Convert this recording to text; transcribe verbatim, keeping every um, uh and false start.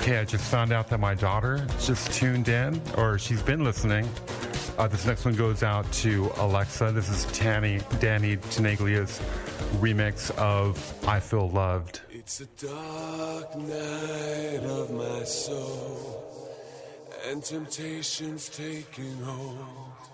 Hey, I just found out that my daughter just tuned in, or she's been listening. Uh, this next one goes out to Alexa. This is Tanny, Danny Tenaglia's remix of I Feel Loved. It's a dark night of my soul, and temptation's taking hold.